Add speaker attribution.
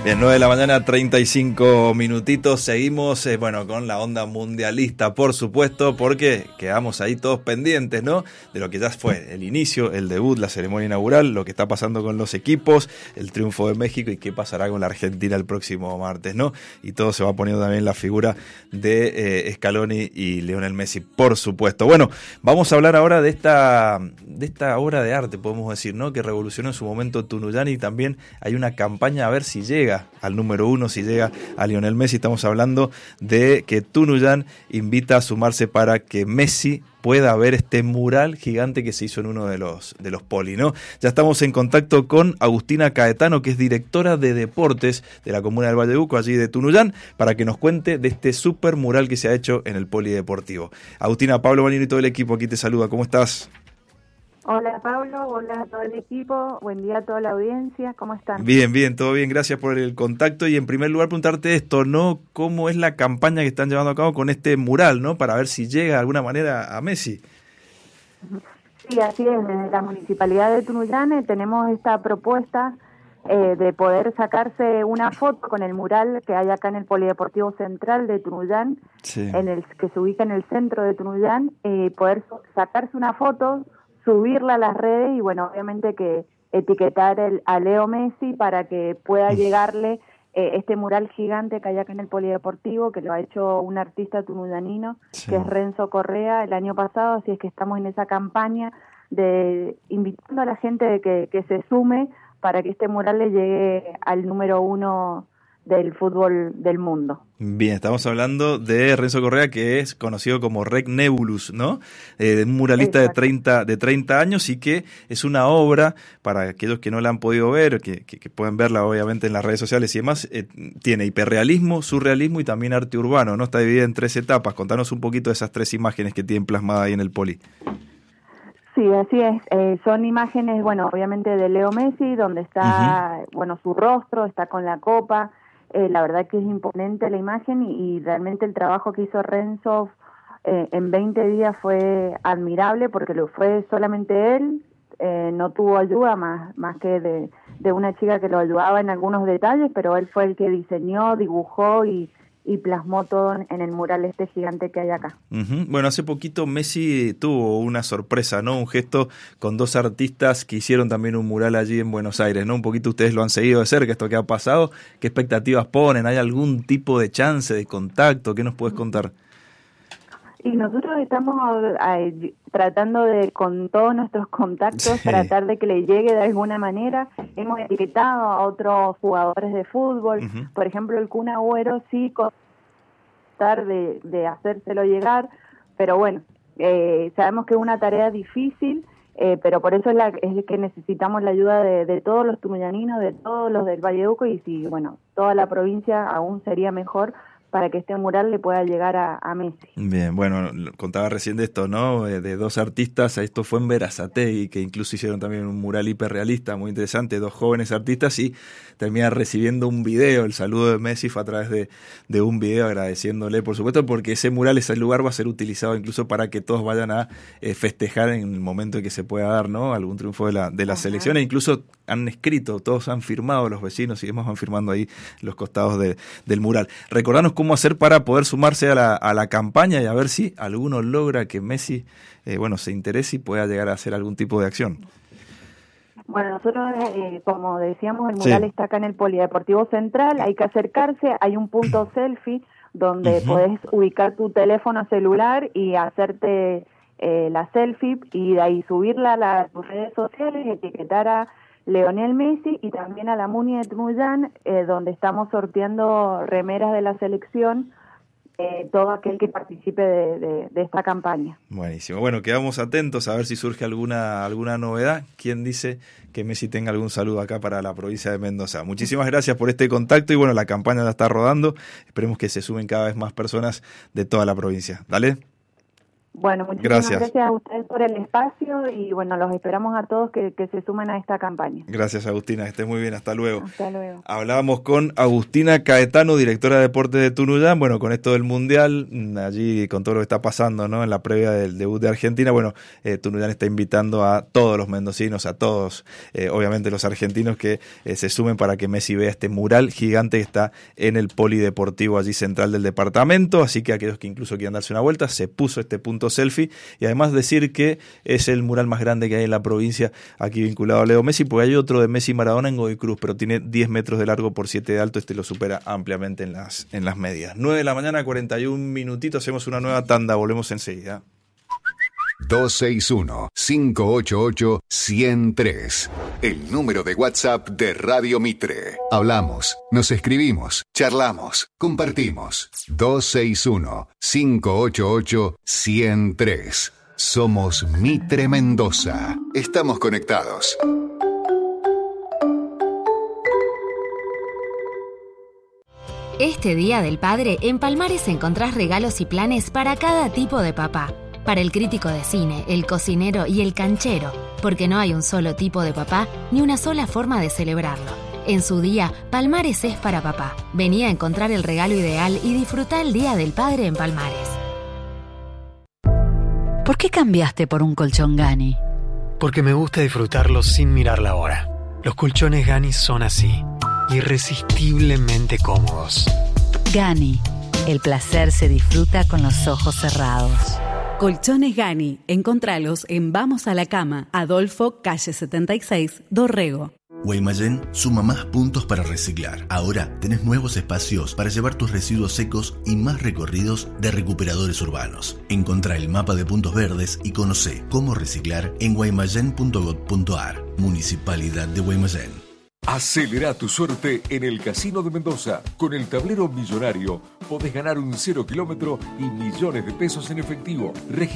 Speaker 1: Bien, 9 de la mañana, 35 minutitos. Seguimos, con la onda mundialista, por supuesto, porque quedamos ahí todos pendientes, ¿no? De lo que ya fue el inicio, el debut, la ceremonia inaugural, lo que está pasando con los equipos, el triunfo de México y qué pasará con la Argentina el próximo martes, ¿no? Y todo se va poniendo también la figura de Scaloni y Lionel Messi, por supuesto. Bueno, vamos a hablar ahora de esta obra de arte, podemos decir, ¿no? Que revolucionó en su momento Tunuyán, y también hay una campaña a ver si llega al número 1, si llega a Lionel Messi. Estamos hablando de que Tunuyán invita a sumarse para que Messi pueda ver este mural gigante que se hizo en uno de los poli, ¿no? Ya estamos en contacto con Agustina Caetano, que es directora de deportes de la comuna del Valle de Uco, allí de Tunuyán, para que nos cuente de este super mural que se ha hecho en el polideportivo. Agustina, Pablo Bañino y todo el equipo aquí te saluda. ¿Cómo estás?
Speaker 2: Hola Pablo, hola a todo el equipo, buen día a toda la audiencia, ¿cómo están?
Speaker 1: Bien, todo bien, gracias por el contacto. Y en primer lugar preguntarte esto, ¿no? ¿Cómo es la campaña que están llevando a cabo con este mural, ¿no? Para ver si llega de alguna manera a Messi.
Speaker 2: Sí, así es, desde la Municipalidad de Tunuyán tenemos esta propuesta de poder sacarse una foto con el mural que hay acá en el Polideportivo Central de Tunuyán,
Speaker 1: Sí.
Speaker 2: Que se ubica en el centro de Tunuyán, poder sacarse una foto, subirla a las redes y bueno, obviamente que etiquetar a Leo Messi para que pueda llegarle este mural gigante que hay acá en el Polideportivo, que lo ha hecho un artista tunuyanino,
Speaker 1: Sí.
Speaker 2: que es Renzo Correa, el año pasado, así es que estamos en esa campaña de invitando a la gente de que se sume para que este mural le llegue al número 1 del fútbol del mundo.
Speaker 1: Bien, estamos hablando de Renzo Correa, que es conocido como Rec Nebulus, ¿no? Un muralista de 30 años, y que es una obra, para aquellos que no la han podido ver, que pueden verla obviamente en las redes sociales y demás, tiene hiperrealismo, surrealismo y también arte urbano, ¿no? Está dividida en 3 etapas. Contanos un poquito de esas 3 imágenes que tienen plasmadas ahí en el poli.
Speaker 2: Sí, así es. Son imágenes, bueno, obviamente de Leo Messi, donde está, bueno, su rostro, está con la copa. La verdad que es imponente la imagen y realmente el trabajo que hizo Renzo en 20 días fue admirable porque lo fue solamente él, no tuvo ayuda más que de una chica que lo ayudaba en algunos detalles, pero él fue el que diseñó, dibujó y plasmó todo en el mural este gigante que hay acá.
Speaker 1: Bueno, hace poquito Messi tuvo una sorpresa, ¿no? Un gesto con 2 artistas que hicieron también un mural allí en Buenos Aires, ¿no? Un poquito ustedes lo han seguido de cerca, esto que ha pasado. ¿Qué expectativas ponen? ¿Hay algún tipo de chance, de contacto? ¿Qué nos puedes contar?
Speaker 2: Y nosotros estamos tratando de, con todos nuestros contactos, tratar de que le llegue de alguna manera. Hemos etiquetado a otros jugadores de fútbol, por ejemplo el Kun Agüero, sí, tratar de hacérselo llegar, pero bueno, sabemos que es una tarea difícil, pero por eso es que necesitamos la ayuda de todos los tunuyaninos, de todos los del Valle de Uco, y si, bueno, toda la provincia aún sería mejor, para que este mural le pueda llegar a Messi.
Speaker 1: Bien, bueno, contaba recién de esto, ¿no? De 2 artistas, esto fue en Berazategui, que incluso hicieron también un mural hiperrealista, muy interesante, 2 jóvenes artistas, y termina recibiendo un video. El saludo de Messi fue a través de un video agradeciéndole, por supuesto, porque ese mural, ese lugar va a ser utilizado incluso para que todos vayan a festejar en el momento en que se pueda dar, ¿no? Algún triunfo de la selección, e incluso han escrito, todos han firmado, los vecinos y demás van firmando ahí los costados del mural. Recordanos cómo hacer para poder sumarse a la campaña y a ver si alguno logra que Messi se interese y pueda llegar a hacer algún tipo de acción.
Speaker 2: Bueno, nosotros, como decíamos, el mural está acá en el Polideportivo Central, hay que acercarse, hay un punto selfie donde podés ubicar tu teléfono celular y hacerte la selfie y de ahí subirla a tus redes sociales, etiquetar a Lionel Messi y también a la Muni de Tunuyán, donde estamos sorteando remeras de la selección, todo aquel que participe de esta campaña.
Speaker 1: Buenísimo. Bueno, quedamos atentos a ver si surge alguna novedad. ¿Quién dice que Messi tenga algún saludo acá para la provincia de Mendoza? Muchísimas gracias por este contacto y bueno, la campaña ya está rodando. Esperemos que se sumen cada vez más personas de toda la provincia. Dale.
Speaker 2: Bueno, muchísimas gracias a ustedes por el espacio y bueno, los esperamos a todos que se sumen a esta campaña.
Speaker 1: Gracias, Agustina, que estés muy bien, hasta luego.
Speaker 2: Hasta luego.
Speaker 1: Hablábamos con Agustina Caetano, directora de Deportes de Tunuyán, bueno, con esto del Mundial, allí con todo lo que está pasando, ¿no? En la previa del debut de Argentina, bueno, Tunuyán está invitando a todos los mendocinos, a todos, obviamente los argentinos, que se sumen para que Messi vea este mural gigante que está en el polideportivo allí central del departamento, así que aquellos que incluso quieran darse una vuelta, se puso este punto selfie, y además decir que es el mural más grande que hay en la provincia, aquí vinculado a Leo Messi, porque hay otro de Messi y Maradona en Godoy Cruz, pero tiene 10 metros de largo por 7 de alto, este lo supera ampliamente en las medidas. 9 de la mañana, 41 minutitos, hacemos una nueva tanda, volvemos enseguida.
Speaker 3: 261-588-103. El número de WhatsApp de Radio Mitre. Hablamos, nos escribimos, charlamos, compartimos. 261-588-103. Somos Mitre Mendoza. Estamos conectados.
Speaker 4: Este Día del Padre, en Palmares encontrás regalos y planes para cada tipo de papá. Para el crítico de cine, el cocinero y el canchero, porque no hay un solo tipo de papá ni una sola forma de celebrarlo. En su día, Palmares es para papá. Vení a encontrar el regalo ideal y disfrutá el Día del Padre en Palmares.
Speaker 5: ¿Por qué cambiaste por un colchón Gani?
Speaker 6: Porque me gusta disfrutarlo sin mirar la hora. Los colchones Gani son así, irresistiblemente cómodos.
Speaker 5: Gani, el placer se disfruta con los ojos cerrados.
Speaker 7: Colchones Gani, encontralos en Vamos a la Cama, Adolfo, calle 76, Dorrego.
Speaker 8: Guaymallén suma más puntos para reciclar. Ahora tenés nuevos espacios para llevar tus residuos secos y más recorridos de recuperadores urbanos. Encontrá el mapa de puntos verdes y conocé cómo reciclar en guaymallén.gov.ar. Municipalidad de Guaymallén.
Speaker 9: Acelera tu suerte en el Casino de Mendoza. Con el tablero millonario podés ganar un 0 kilómetro y millones de pesos en efectivo.